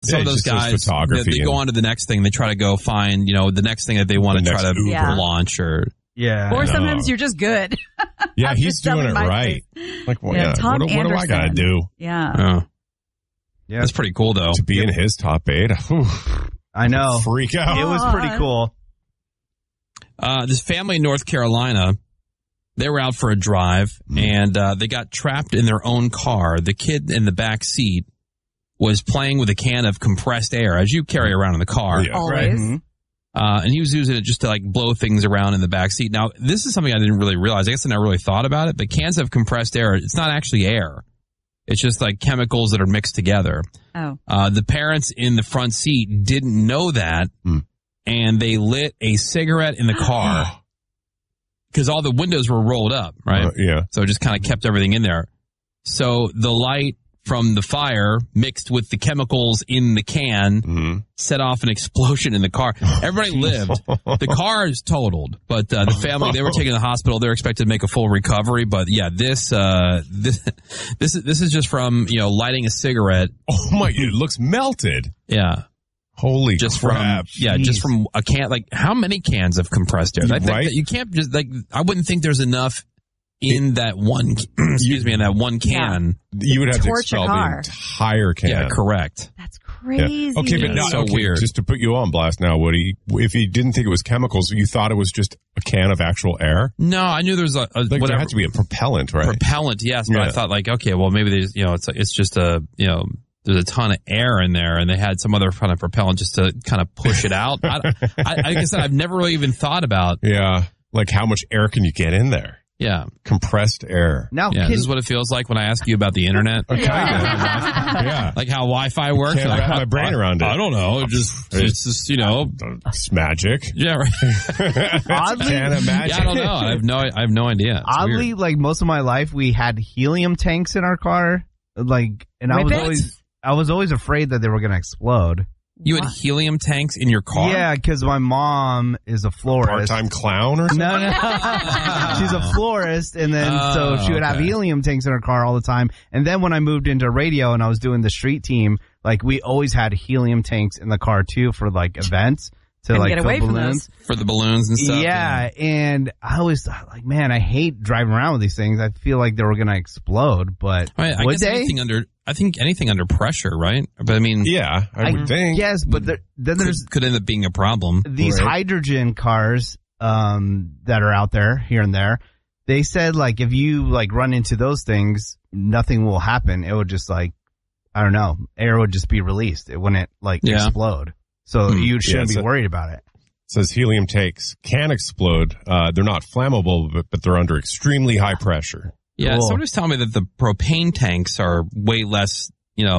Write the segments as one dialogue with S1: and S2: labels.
S1: some of those guys, they go on to the next thing. They try to go find, the next thing that they want to try to launch or.
S2: Yeah.
S3: Or sometimes you're just good.
S4: Yeah, he's doing it right. Like, what do I got to do?
S3: Yeah.
S2: Yeah.
S1: That's pretty cool, though.
S4: To be in his top 8.
S2: I know.
S4: Freak out.
S2: It was pretty cool.
S1: This family in North Carolina, they were out for a drive, and they got trapped in their own car. The kid in the back seat was playing with a can of compressed air, as you carry around in the car.
S3: Yeah. Always.
S2: Right. Mm-hmm.
S1: And he was using it just to blow things around in the back seat. Now, this is something I didn't really realize. I guess I never really thought about it, but cans of compressed air, it's not actually air. It's just chemicals that are mixed together.
S3: Oh.
S1: The parents in the front seat didn't know that, and they lit a cigarette in the car because all the windows were rolled up, right?
S4: Yeah.
S1: So it just kind of kept everything in there. So the light from the fire mixed with the chemicals in the can set off an explosion in the car. Everybody lived. The car is totaled, but the family, they were taken to the hospital. They're expected to make a full recovery. But yeah, this is just from, lighting a cigarette.
S4: Oh my, it looks melted.
S1: Yeah.
S4: Holy crap.
S1: Just from a can, how many cans of compressed air? I think
S4: Right?
S1: that you can't just, I wouldn't think there's enough in that one, in that one can.
S4: You would have to
S3: torch
S4: expel
S3: a
S4: the
S3: car.
S4: entire can.
S1: Yeah, correct.
S3: That's crazy.
S4: Yeah. Okay, but
S1: Yeah, so weird.
S4: Just to put you on blast now, Woody, if you didn't think it was chemicals, you thought it was just a can of actual air?
S1: No, I knew there was
S4: There
S1: whatever.
S4: had to be a propellant, right?
S1: Propellant, yes, but I thought okay, well maybe there's, it's just there's a ton of air in there, and they had some other kind of propellant just to kind of push it out. Like I said, I've never really even thought about.
S4: Yeah, how much air can you get in there?
S1: Yeah.
S4: Compressed air.
S2: Now,
S1: this is what it feels like when I ask you about the internet.
S4: Yeah.
S1: Like how Wi-Fi works.
S4: Can't wrap my brain around it.
S1: I don't know. It's just,
S4: It's magic.
S1: Yeah, right.
S2: Oddly,
S4: Can't imagine.
S1: Yeah, I don't know. I have no idea. It's
S2: oddly,
S1: weird.
S2: most of my life, we had helium tanks in our car. And I was always afraid that they were going to explode.
S1: You had helium tanks in your car?
S2: Yeah, because my mom is a florist.
S4: Part-time clown or something?
S2: No. She's a florist, and then so she would have helium tanks in her car all the time. And then when I moved into radio and I was doing the street team, we always had helium tanks in the car too for events to
S3: get away from those.
S1: For the balloons and stuff.
S2: Yeah, and I always thought man, I hate driving around with these things. I feel like they were going to explode, but
S1: I
S2: would
S1: guess
S2: they?
S1: I think anything under pressure, right? But I mean,
S4: yeah, I would think.
S2: Yes, but then there's
S1: could end up being a problem.
S2: these hydrogen cars that are out there here and there. They said if you run into those things, nothing will happen. It would just I don't know, air would just be released. It wouldn't explode. So you shouldn't be worried about it.
S4: It says helium tanks can explode. They're not flammable, but they're under extremely high pressure.
S1: Yeah,
S2: Cool.
S1: somebody's telling me that the propane tanks are way less,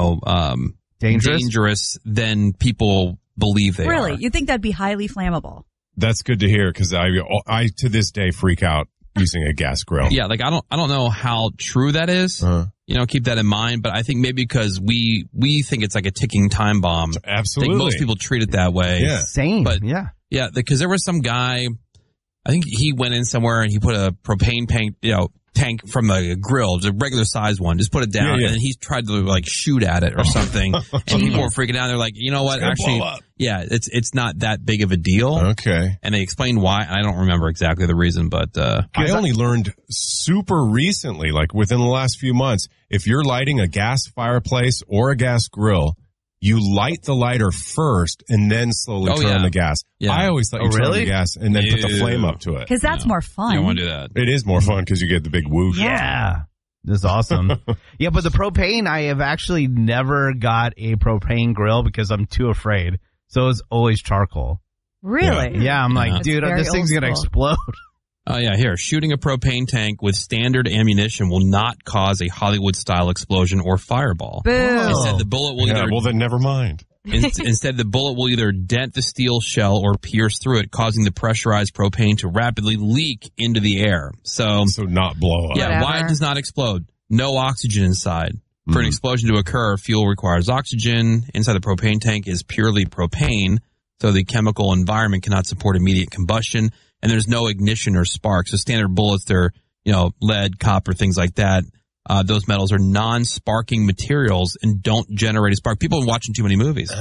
S1: dangerous than people believe they are.
S3: Really? You'd think that'd be highly flammable.
S4: That's good to hear because I to this day freak out using a gas grill.
S1: Yeah, I don't know how true that is. Keep that in mind. But I think maybe because we think it's like a ticking time bomb.
S4: Absolutely.
S1: I think most people treat it that way.
S4: Yeah.
S2: Same.
S1: But
S2: yeah,
S1: because there was some guy, I think he went in somewhere and he put a propane tank from a grill, just a regular size one, just put it down, and he tried to shoot at it or something, and people were freaking out. They're like, you know what? Actually, it's not that big of a deal.
S4: Okay.
S1: And they explained why. I don't remember exactly the reason, but
S4: I only learned super recently, within the last few months, if you're lighting a gas fireplace or a gas grill, you light the lighter first and then slowly turn on the gas. Yeah. I always thought you turn on the gas and then put the flame up to it.
S3: Because that's more fun.
S1: You don't want to do that.
S4: It is more fun because you get the big whoosh.
S2: Yeah. This is awesome. Yeah, but the propane, I have actually never got a propane grill because I'm too afraid. So it's always charcoal.
S3: Really?
S2: Yeah, I'm like, dude, this thing's going to explode.
S1: Oh, yeah, here. Shooting a propane tank with standard ammunition will not cause a Hollywood-style explosion or fireball.
S3: Boo.
S1: Instead, the bullet will
S4: well, then never mind.
S1: Instead, the bullet will either dent the steel shell or pierce through it, causing the pressurized propane to rapidly leak into the air. So
S4: not blow up.
S1: Yeah, why it does not explode? No oxygen inside. For an explosion to occur, fuel requires oxygen. Inside the propane tank is purely propane, so the chemical environment cannot support immediate combustion. And there's no ignition or spark. So standard bullets, they're, lead, copper, things like that. Those metals are non-sparking materials and don't generate a spark. People are watching too many movies.